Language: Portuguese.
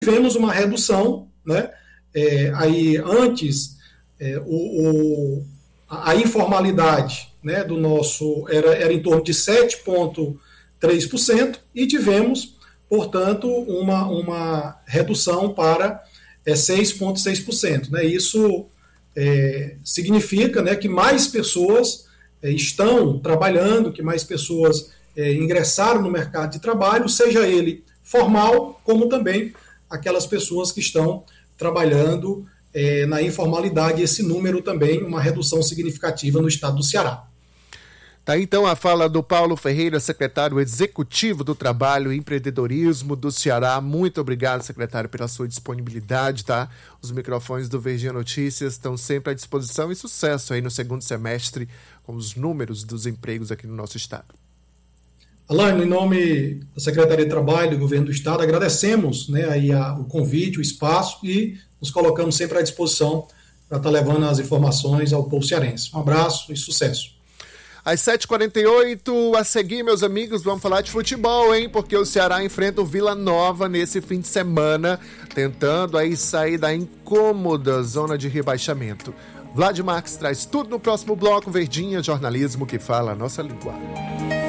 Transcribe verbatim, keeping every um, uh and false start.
tivemos uma redução, né? É, aí antes é, o, o, a informalidade, né, do nosso era, era em torno de sete vírgula três por cento e tivemos, portanto, uma, uma redução para é, seis vírgula seis por cento. Né? Isso é, significa, né, que mais pessoas é, estão trabalhando, que mais pessoas é, ingressaram no mercado de trabalho, seja ele formal, como também aquelas pessoas que estão trabalhando é, na informalidade. Esse número também, uma redução significativa no estado do Ceará. Tá, então a fala do Paulo Ferreira, secretário executivo do Trabalho e Empreendedorismo do Ceará. Muito obrigado, secretário, pela sua disponibilidade, tá? Os microfones do Verdinha Notícias estão sempre à disposição e sucesso aí no segundo semestre com os números dos empregos aqui no nosso estado. Alain, em nome da Secretaria de Trabalho do Governo do Estado, agradecemos, né, aí a, o convite, o espaço e nos colocamos sempre à disposição para estar levando as informações ao povo cearense. Um abraço e sucesso. Às sete e quarenta e oito, a seguir, meus amigos, vamos falar de futebol, hein? Porque o Ceará enfrenta o Vila Nova nesse fim de semana, tentando aí sair da incômoda zona de rebaixamento. Vlad Marques traz tudo no próximo bloco. Verdinha, jornalismo que fala a nossa língua.